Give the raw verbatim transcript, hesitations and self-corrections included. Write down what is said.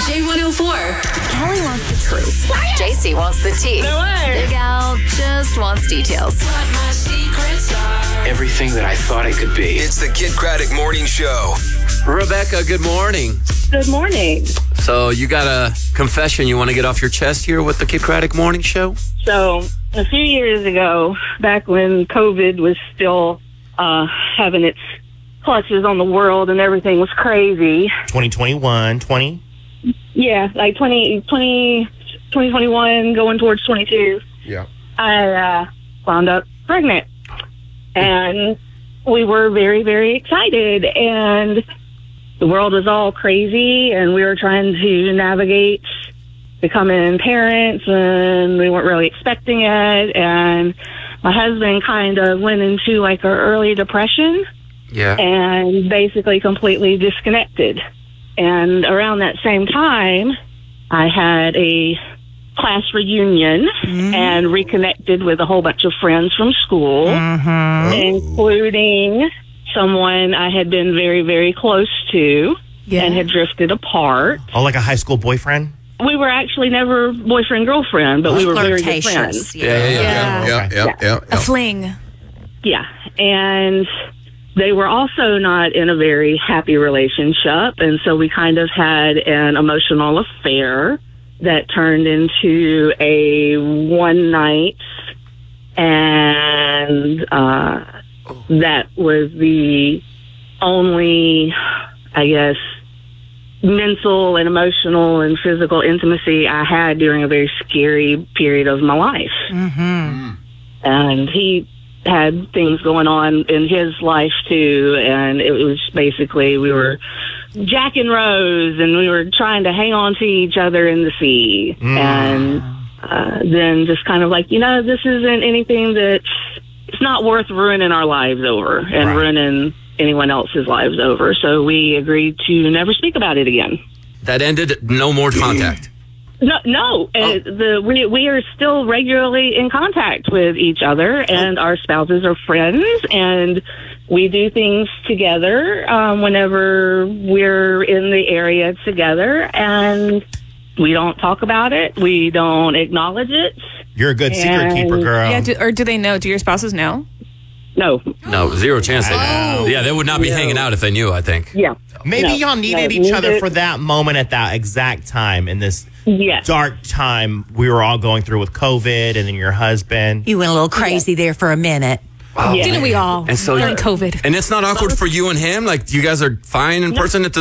J one oh four. Kelly wants the truth. J C wants the tea. No way. Big Al just wants details. Everything that I thought I could be. It's the Kid Craddock Morning Show. Rebecca, good morning. Good morning. So you got a confession you want to get off your chest here with the Kid Craddock Morning Show? So a few years ago, back when COVID was still uh, having its clutches on the world and everything was crazy. twenty twenty-one, twenty Yeah, like twenty, twenty, twenty twenty-one going towards twenty-two. Yeah. I uh, wound up pregnant. And we were very, very excited. And the world was all crazy. And we were trying to navigate becoming parents. And we weren't really expecting it. And my husband kind of went into like an early depression. Yeah. And basically completely disconnected. And around that same time, I had a class reunion mm-hmm. and reconnected with a whole bunch of friends from school, mm-hmm. including someone I had been very, very close to yeah. and had drifted apart. Oh, like a high school boyfriend? We were actually never boyfriend-girlfriend, but we were very good friends. Yeah, yeah, yeah. Yeah, yeah, yeah. yeah, yeah, yeah. A fling. Yeah, and they were also not in a very happy relationship, and so we kind of had an emotional affair that turned into a one night, and uh, that was the only, I guess, mental and emotional and physical intimacy I had during a very scary period of my life. Mm-hmm. And he had things going on in his life too, and it was basically we were Jack and Rose, and we were trying to hang on to each other in the sea. Mm. And uh, then just kind of like, you know, this isn't anything that's, it's not worth ruining our lives over and right. ruining anyone else's lives over. So we agreed to never speak about it again. That ended, no more contact. No, no. Oh. Uh, the we we are still regularly in contact with each other, and oh. our spouses are friends, and we do things together um, whenever we're in the area together, and we don't talk about it. We don't acknowledge it. You're a good and, secret keeper, girl. Yeah, do, or do they know? Do your spouses know? No. No, zero chance they know. Yeah, they would not be no. hanging out if they knew, I think. Yeah. Maybe no. y'all needed no, each other neither. for that moment at that exact time in this yes. dark time we were all going through with COVID and then your husband. You went a little crazy yes. there for a minute. Wow. Yeah. Didn't we all? And so during COVID. And it's not awkward for you and him? Like, you guys are fine in no. person at the